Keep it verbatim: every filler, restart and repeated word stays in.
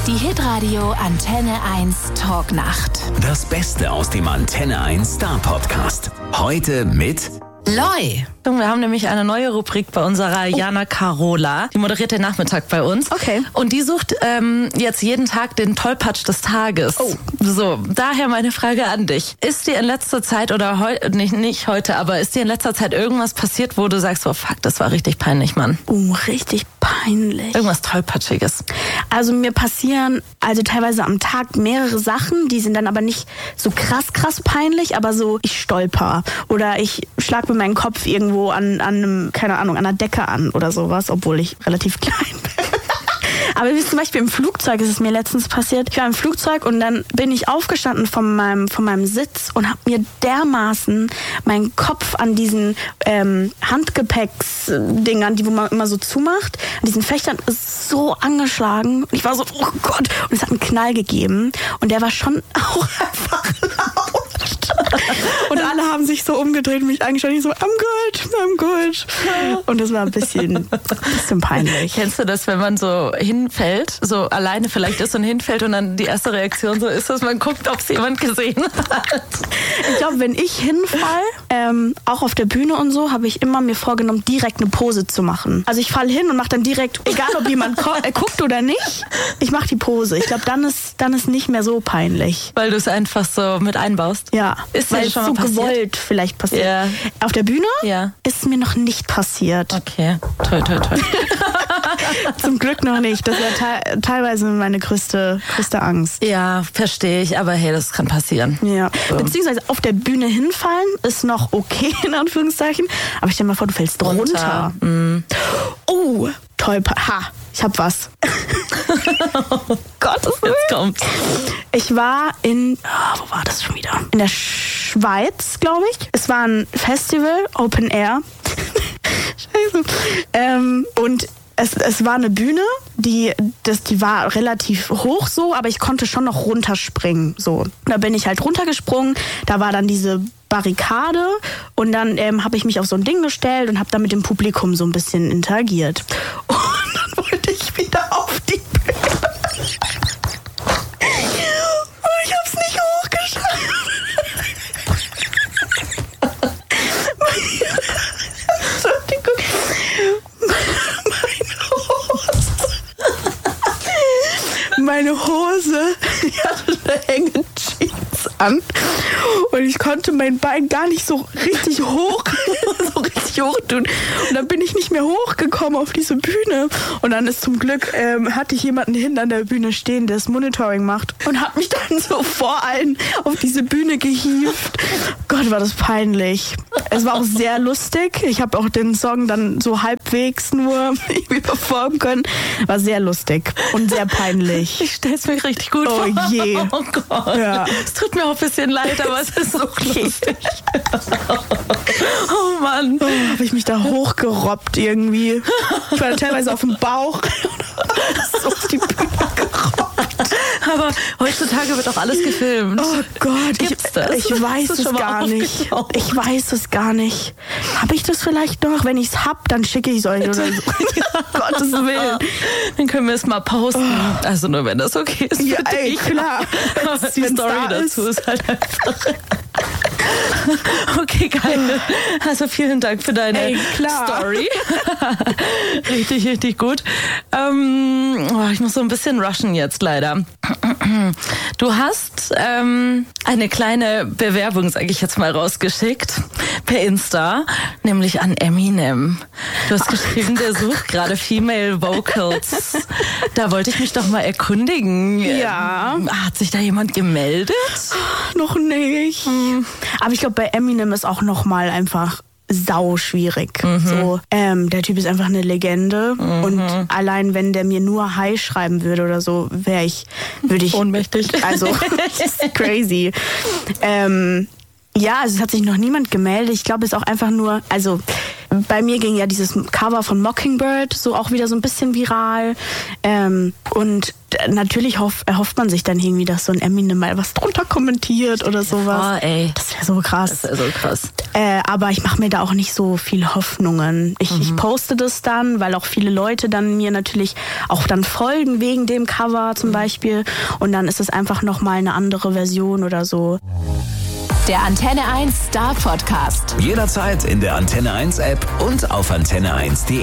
Die Hitradio Antenne eins Talknacht. Das Beste aus dem Antenne eins Star Podcast. Heute mit Loi. Wir haben nämlich eine neue Rubrik bei unserer Jana Carola. Die moderiert den Nachmittag bei uns. Okay. Und die sucht ähm, jetzt jeden Tag den Tollpatsch des Tages. Oh. So, daher meine Frage an dich. Ist dir in letzter Zeit oder heute, nicht, nicht heute, aber ist dir in letzter Zeit irgendwas passiert, wo du sagst, oh fuck, das war richtig peinlich, Mann? Oh, richtig peinlich. Irgendwas Tollpatschiges. Also mir passieren also teilweise am Tag mehrere Sachen, die sind dann aber nicht so krass, krass peinlich, aber so, ich stolper oder ich schlag mit meinem Kopf irgendwo an, an einem, keine Ahnung, an einer Decke an oder sowas, obwohl ich relativ klein bin. Aber wie zum Beispiel im Flugzeug ist es mir letztens passiert. Ich war im Flugzeug und dann bin ich aufgestanden von meinem, von meinem Sitz und habe mir dermaßen meinen Kopf an diesen ähm, Handgepäcksdingern, die wo man immer so zumacht, an diesen Fächern so angeschlagen. Und ich war so, oh Gott. Und es hat einen Knall gegeben. Und der war schon auch einfach laut. Und alle haben sich so umgedreht und mich angeschaut. Ich so, I'm good, I'm good. Und das war ein bisschen, ein bisschen peinlich. Kennst du das, wenn man so hinfällt, so alleine vielleicht ist und hinfällt und dann die erste Reaktion so ist, dass man guckt, ob es jemand gesehen hat? Ich glaube, wenn ich hinfall, ähm, auch auf der Bühne und so, habe ich immer mir vorgenommen, direkt eine Pose zu machen. Also ich falle hin und mache dann direkt, egal ob jemand ko- äh, guckt oder nicht, ich mache die Pose. Ich glaube, dann ist, dann ist nicht mehr so peinlich. Weil du es einfach so mit einbaust? Ja, ist weil dir es schon so mal passiert? gewollt vielleicht passiert. Ja. Auf der Bühne Ja. ist mir noch nicht passiert. Okay, toll, toll, toll. Zum Glück noch nicht. Das war te- teilweise meine größte, größte Angst. Ja, verstehe ich, aber hey, das kann passieren. Ja. So. Beziehungsweise auf der Bühne hinfallen ist noch okay, in Anführungszeichen. Aber stell dir mal vor, du fällst runter. Runter. Mm. Oh, toll. Ha, ich hab was. Oh Gott, jetzt kommt's. Ich war in, oh, wo war das schon wieder? In der Schweiz, glaube ich. Es war ein Festival, Open Air. Scheiße. Ähm, und es, es war eine Bühne, die, das, die war relativ hoch so, aber ich konnte schon noch runterspringen. So. Da bin ich halt runtergesprungen. Da war dann diese Barrikade und dann ähm, habe ich mich auf so ein Ding gestellt und habe da mit dem Publikum so ein bisschen interagiert. Und dann wollte ich wieder auf die Bühne. Und ich habe es nicht hochgeschafft. Entschuldigung. Meine Hose. Meine Hose, die hatte eine enge Jeans an. Und ich konnte mein Bein gar nicht so richtig hoch, so richtig hoch tun. Und dann bin ich nicht mehr hochgekommen auf diese Bühne. Und dann ist zum Glück, ähm, hatte ich jemanden hinten an der Bühne stehen, der das Monitoring macht. Und hat mich dann so vor allen auf diese Bühne gehievt. Gott, war das peinlich. Es war auch sehr lustig. Ich habe auch den Song dann so halbwegs nur irgendwie performen können. War sehr lustig und sehr peinlich. Ich stell's mir richtig gut Oh vor. je. Oh Gott. Ja. Es tut mir auch ein bisschen leid, aber es ist so lustig. Oh Mann. Oh, habe ich mich da hochgerobbt irgendwie. Ich war teilweise auf dem Bauch. So auf die Bühne gerobbt. Aber heutzutage wird auch alles gefilmt. Oh Gott, Gibt's ich, das? ich weiß Hast du es schon mal gar nicht. aufgetaucht? Ich weiß es gar nicht. Habe ich das vielleicht noch? Wenn ich es hab, dann schicke ich es euch oder so. Gottes Willen. Dann können wir es mal posten. Also nur wenn das okay ist für Ja, ey, dich. klar. Aber die Wenn's Story da dazu ist halt einfach... Okay, geil. Also vielen Dank für deine Ey, klar. Story. Richtig, richtig gut. Ähm, oh, ich muss so ein bisschen rushen jetzt leider. Du hast ähm, eine kleine Bewerbung, sage ich jetzt mal, rausgeschickt per Insta, nämlich an Eminem. Du hast geschrieben, der sucht gerade Female Vocals. Da wollte ich mich doch mal erkundigen. Ja. Ähm, Hat sich da jemand gemeldet? Noch nicht. Aber ich glaube, bei Eminem ist auch noch mal einfach sau schwierig. Mhm. So, ähm, der Typ ist einfach eine Legende. Mhm. Und allein wenn der mir nur Hi schreiben würde oder so, wäre ich, würde ich... Ohnmächtig. Also, das ist crazy. Ähm, ja, also es hat sich noch niemand gemeldet. Ich glaube, es ist auch einfach nur, also bei mir ging ja dieses Cover von Mockingbird so auch wieder so ein bisschen viral. Ähm, und natürlich hoff, erhofft man sich dann irgendwie, dass so ein Eminem mal was drunter kommentiert oder sowas. Oh, ey. Das wäre so krass. Das wäre so krass. Äh, aber ich mache mir da auch nicht so viel Hoffnungen. Ich, mhm. ich poste das dann, weil auch viele Leute dann mir natürlich auch dann folgen wegen dem Cover zum mhm. Beispiel. Und dann ist es einfach nochmal eine andere Version oder so. Der Antenne eins Star Podcast. Jederzeit in der Antenne eins App und auf antenne eins punkt de.